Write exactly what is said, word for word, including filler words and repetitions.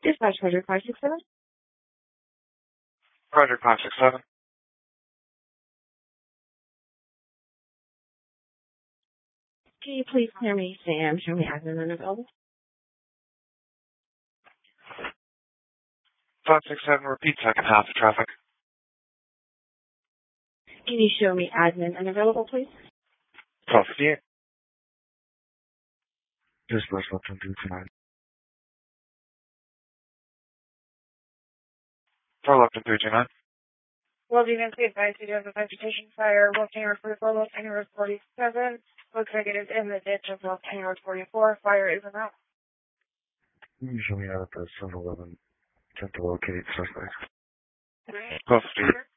Dispatch Project five six seven. Project five six seven. Can you please clear me, Sam? Show me admin unavailable. five six seven, repeat second half of traffic. Can you show me admin unavailable, please? twelve fifty-eight. Dispatch Lupton three two nine. For Lupton three two nine. Well, you can see advised you do have a vegetation fire, Volcano Road forty-four, Volcano Road forty-seven. Looks like it is in the ditch of Volcano Road forty-four. Fire is around. Can you show me out at the seven eleven? Attempt to locate suspect. twelve fifty-eight.